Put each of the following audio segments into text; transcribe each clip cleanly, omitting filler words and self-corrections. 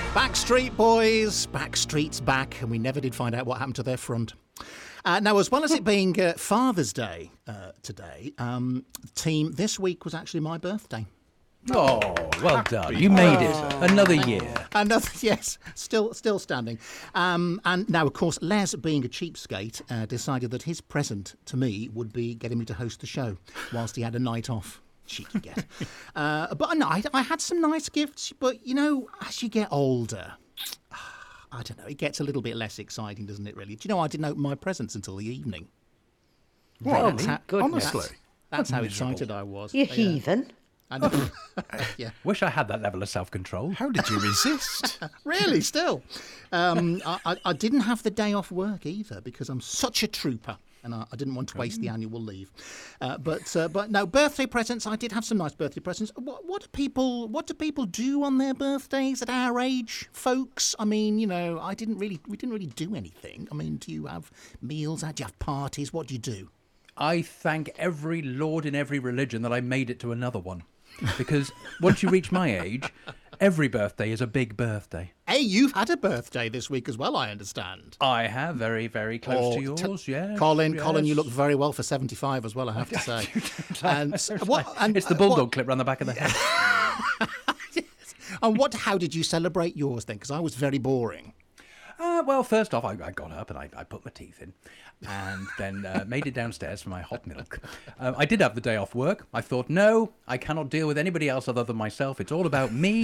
Backstreet Boys, Backstreet's back, and we never did find out what happened to their front. Now, as well as it being Father's Day today, team, this week was actually my birthday. Oh, well done. You made it. Another year. Yes, still standing. And now, of course, Les, being a cheapskate, decided that his present to me would be getting me to host the show whilst he had a night off. Cheeky get. But no, I had some nice gifts, but, you know, as you get older, I don't know, it gets a little bit less exciting, doesn't it, really? Do you know, I didn't open my presents until the evening. What? Honestly? That's how excited I was. You heathen. I know. Yeah. Wish I had that level of self-control. How did you resist? Really, still. I didn't have the day off work either because I'm such a trooper. And I didn't want to waste the annual leave, but no, birthday presents. I did have some nice birthday presents. What do people do on their birthdays at our age, folks? I mean, you know, we didn't really do anything. I mean, do you have meals? Do you have parties? What do you do? I thank every lord in every religion that I made it to another one. Because once you reach my age, every birthday is a big birthday. Hey, you've had a birthday this week as well, I understand. I have, very, very close to yours, yes. Colin, you look very well for 75 as well, I have to say. It's the bulldog clip around the back of the head. And how did you celebrate yours then? Because I was very boring. Well, first off, I got up and I put my teeth in and then made it downstairs for my hot milk. I did have the day off work. I thought, no, I cannot deal with anybody else other than myself. It's all about me.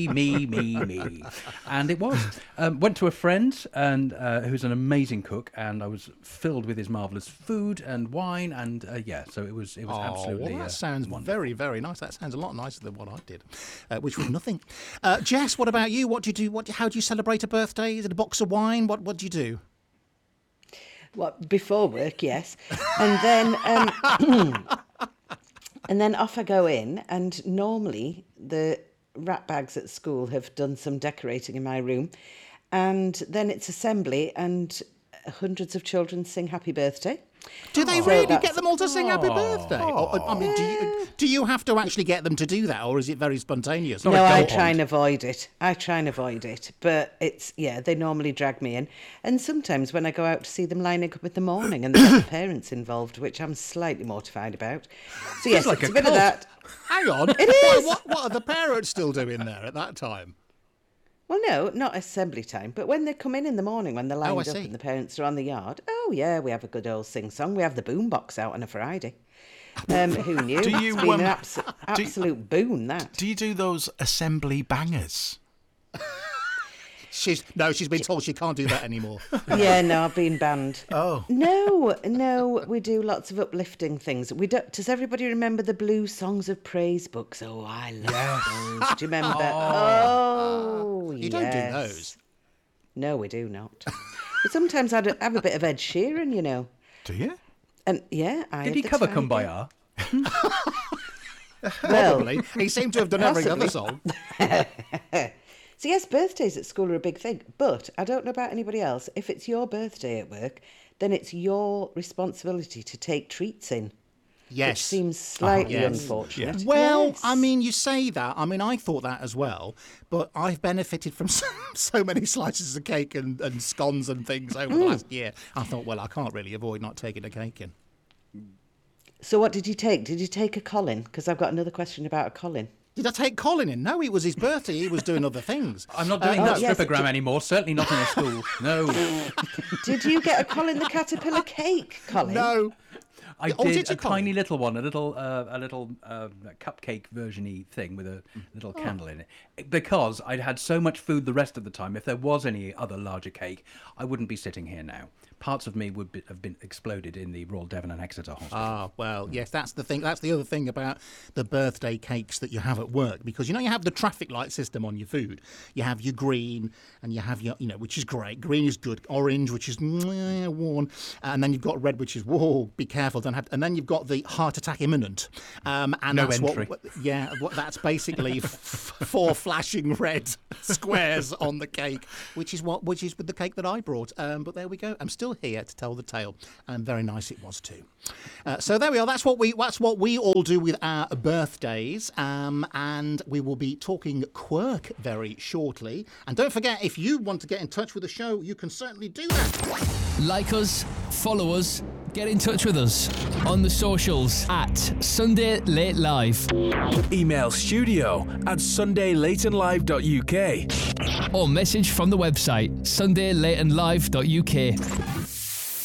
And it was. Went to a friend and who's an amazing cook, and I was filled with his marvellous food and wine. And so it was absolutely well, that sounds wonderful. very, very nice. That sounds a lot nicer than what I did, which was nothing. Jess, what about you? What do you do? How do you celebrate a birthday? Is it a box of wine? What do you do? Well, before work, yes. And then and then off I go in, and normally the rat bags at school have done some decorating in my room, and then it's assembly and hundreds of children sing happy birthday. Do they really get them all to sing happy birthday? I mean, do you have to actually get them to do that, or is it very spontaneous? No, I try and avoid it. But they normally drag me in. And sometimes when I go out to see them lining up in the morning and there's the parents involved, which I'm slightly mortified about. So yes, like it's a a bit of that. Hang on. It is. What are the parents still doing there at that time? Well, no, not assembly time, but when they come in the morning, when they're lined up and the parents are on the yard, we have a good old sing-song. We have the boombox out on a Friday. Who knew? Do you, it's been an absolute boon, that. Do you do those assembly bangers? She's been told she can't do that anymore. Yeah, no, I've been banned. Oh. No, we do lots of uplifting things. Does everybody remember the Blue Songs of Praise books? Oh, I love those. Do you remember? You don't do those. No, we do not. But sometimes I have a bit of Ed Sheeran, you know. Do you? And yeah, Did he cover Kumbaya? Probably. He seemed to have done every other song. So yes, birthdays at school are a big thing, but I don't know about anybody else. If it's your birthday at work, then it's your responsibility to take treats in. Yes. Which seems slightly unfortunate. Yes. Well, yes. I mean, you say that. I mean, I thought that as well, but I've benefited from so many slices of cake and scones and things over the last year. I thought, well, I can't really avoid not taking a cake in. So what did you take? Did you take a Colin? Because I've got another question about a Colin. Did I take Colin in? No, it was his birthday. He was doing other things. I'm not doing that stripogram anymore. Certainly not in a school. No. Did you get a Colin the Caterpillar cake, Colin? No. I did a tiny little one, a little cupcake version-y thing with a little candle in it. Because I'd had so much food the rest of the time, if there was any other larger cake, I wouldn't be sitting here now. Parts of me would have been exploded in the Royal Devon and Exeter Hospital. Ah, well, yes, that's the thing. That's the other thing about the birthday cakes that you have at work, because, you know, you have the traffic light system on your food. You have your green, and you have your, you know, which is great. Green is good. Orange, which is worn. And then you've got red, which is, whoa, be careful. and then you've got the heart attack imminent, and No that's entry. That's basically 4 flashing red squares on the cake, which is with the cake that I brought. But there we go. I'm still here to tell the tale, and very nice it was too. So there we are. That's what we all do with our birthdays, and we will be talking quirk very shortly. And don't forget, if you want to get in touch with the show, you can certainly do that. Like us, follow us, get in touch with us on the socials at Sunday Late Live. Email studio@sundaylatenlive.uk Or message from the website sundaylatenlive.uk.